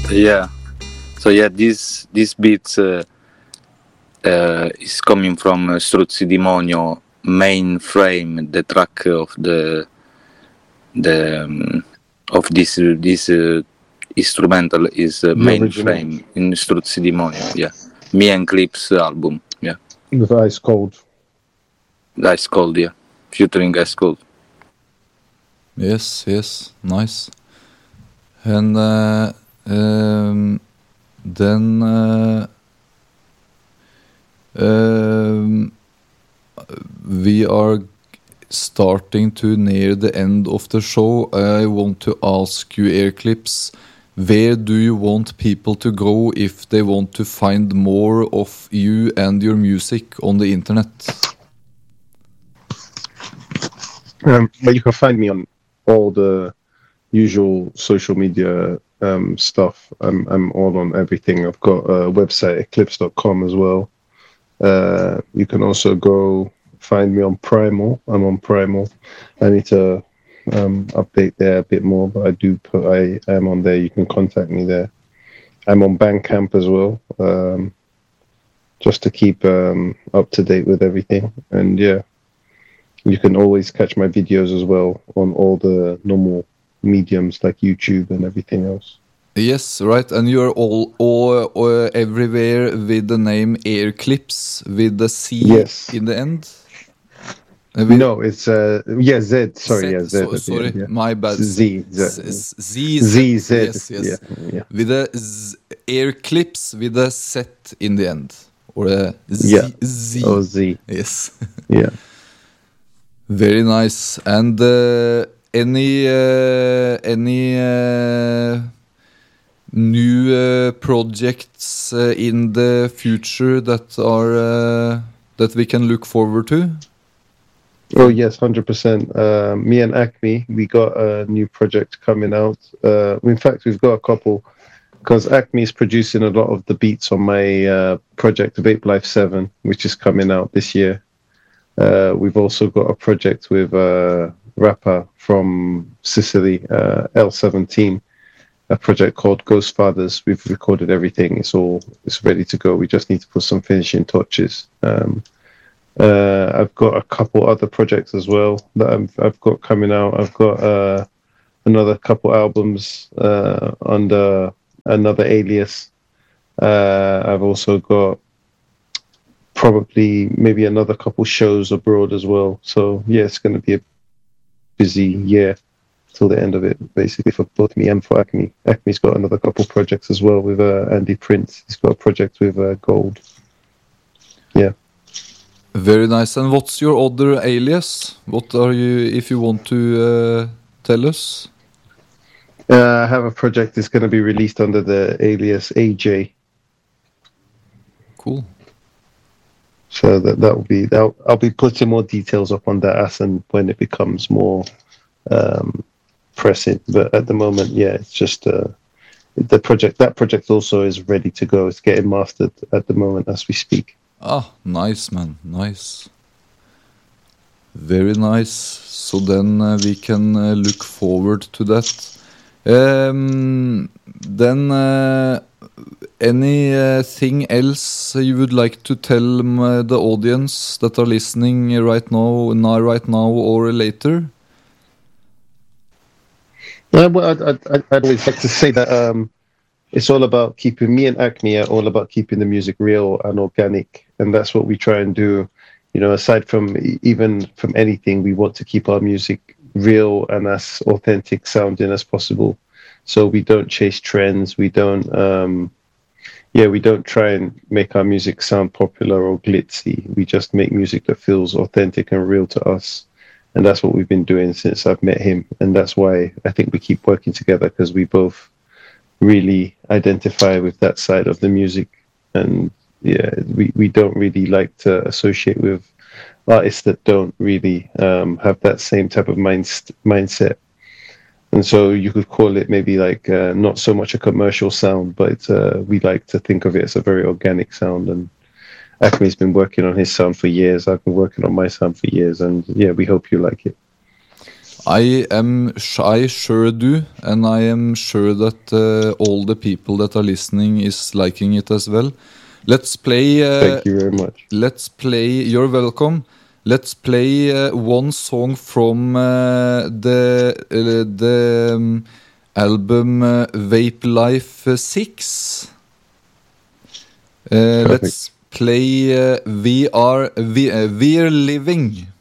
Yeah. So yeah, this beats is coming from Struzzi Demonio mainframe, the track of the of this instrumental is The original. mainframe in Struzzi Demonio. Yeah, me and Clips album. Yeah, With Ice Cold. Ice Cold. Yeah, featuring Ice Cold. Yes, nice. And then we are starting to near the end of the show. I want to ask you, Airclips, where do you want people to go if they want to find more of you and your music on the internet? Well, you can find me on all the usual social media stuff. I'm all on everything. I've got a website, eclipse.com as well. You can also go find me on Primal. I'm on Primal. I need to update there a bit more, but I am on there. You can contact me there. I'm on Bandcamp as well, just to keep up to date with everything. And yeah, you can always catch my videos as well on all the normal mediums like YouTube and everything else. Yes, right, and you're all everywhere with the name Airclips with the C Yes. in the end. No, it's Z. Sorry, Z. Sorry, yeah. my bad. Z. Z. Yes. Yeah. With a Airclips with a set in the end, or a Z. Yeah. Z. Oh, Z. Yes. Yeah. Very nice. And any new projects in the future that are that we can look forward to? Oh yes, 100%. Me and Acme, we got a new project coming out. In fact, we've got a couple, because Acme is producing a lot of the beats on my project Vape Life 7, which is coming out this year. We've also got a project with a rapper from Sicily, L17, a project called Ghost Fathers. We've recorded everything. It's ready to go. We just need to put some finishing touches. I've got a couple other projects as well that I've got coming out. I've got another couple albums under another alias. I've also got probably maybe another couple shows abroad as well. So yeah, it's going to be a busy year till the end of it, basically, for both me and for Acme. Acme's got another couple projects as well with Andy Prince. He's got a project with Gold. Yeah. Very nice. And what's your other alias? What are you, if you want to tell us? I have a project that's going to be released under the alias AJ. Cool. So that will be. I'll be putting more details up on that as and when it becomes more pressing. But at the moment, yeah, it's just the project. That project also is ready to go. It's getting mastered at the moment as we speak. Ah, nice, man. Nice. Very nice. So then we can look forward to that. Then anything else you would like to tell the audience that are listening right now or later? I'd always like to say that it's all about keeping, me and Acme are all about keeping the music real and organic, and that's what we try and do. You know, aside from anything, we want to keep our music real and as authentic sounding as possible. So we don't chase trends. We don't try and make our music sound popular or glitzy. We just make music that feels authentic and real to us. And that's what we've been doing since I've met him. And that's why I think we keep working together, because we both really identify with that side of the music. And yeah, we don't really like to associate with artists that don't really have that same type of mindset. And so you could call it maybe like not so much a commercial sound, but we like to think of it as a very organic sound. And Acme's been working on his sound for years. I've been working on my sound for years. And yeah, we hope you like it. I sure do, and I am sure that all the people that are listening is liking it as well. Let's play. Thank you very much. Let's play. You're welcome. Let's play one song from the album Vape Life 6. Let's play We're Living.